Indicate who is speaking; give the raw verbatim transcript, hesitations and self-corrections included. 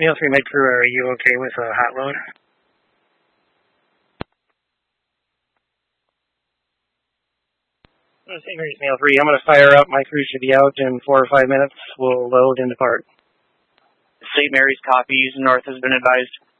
Speaker 1: Mail three Med Crew, are you okay with a hot load? Saint Mary's Mail three, I'm going to fire up. My crew should be out in four or five minutes. We'll load and depart.
Speaker 2: Saint Mary's copies, north has been advised.